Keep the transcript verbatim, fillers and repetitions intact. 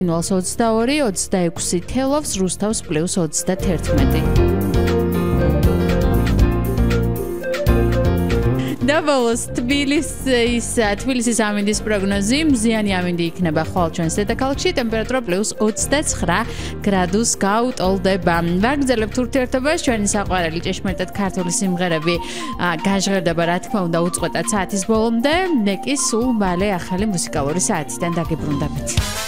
ნულს ოცდაორი ოცდაექვსი თელავს რუსთავს პლუს ოცდათერთმეტი. დაბოლოს თბილისის თბილისის ამინდის პროგნოზი მზიანი ამინდი იქნება ხვალ ჩვენს დედაქალაქში ტემპერატურა პლუს ოცდაცხრა გრადუს გაუტოლდება. ვაგრძელებთ ურთიერთობას ჩვენი საყვარელი ჭეშმარიტად ქართული სიმღერები გაჟღერდება რა თქმა უნდა უწყვეტად საათის ბოლომდე. მე კი სულ მალე ახალი მუსიკალური საათიდან დაგიბრუნდებით.